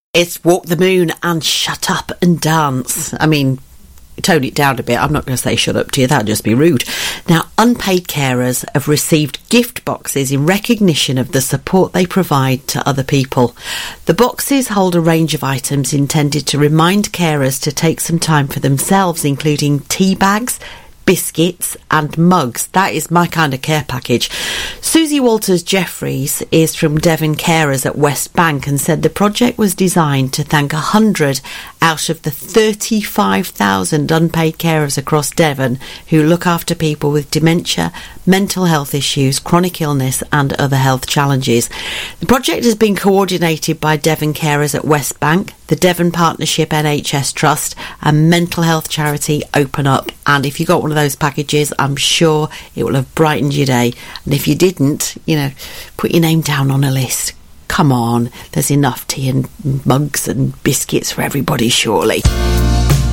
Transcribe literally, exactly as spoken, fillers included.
It's Walk the Moon and Shut Up and Dance. I mean, tone it down a bit. I'm not going to say shut up to you, that'd just be rude. Now, unpaid carers have received gift boxes in recognition of the support they provide to other people. The boxes hold a range of items intended to remind carers to take some time for themselves, including tea bags, biscuits and mugs. That is my kind of care package. Susie Walters-Jeffries is from Devon Carers at West Bank and said the project was designed to thank one hundred out of the thirty-five thousand unpaid carers across Devon who look after people with dementia, mental health issues, chronic illness and other health challenges. The project has been coordinated by Devon Carers at West Bank, the Devon Partnership N H S Trust and mental health charity Open Up. And if you got one of those packages, I'm sure it will have brightened your day. And if you didn't, you know, put your name down on a list. Come on, there's enough tea and mugs and biscuits for everybody, surely.